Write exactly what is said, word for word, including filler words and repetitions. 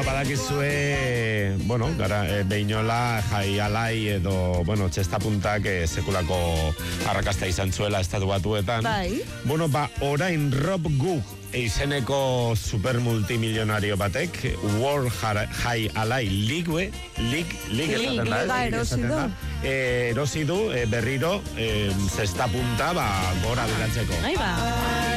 badakizue, bueno, gara, e, behinola, jai alai edo, bueno, txestapuntak e, sekulako arrakasta izan zuela estatu batuetan. Bai. Bueno, ba, orain Rob Goog izeneko supermultimilionario batek, World Jai Alai League, League, League esaten da, Liga erosi du. E, erosi du, e, berriro, e, zesta punta, ba, gora bilatzeko. Ahí ba.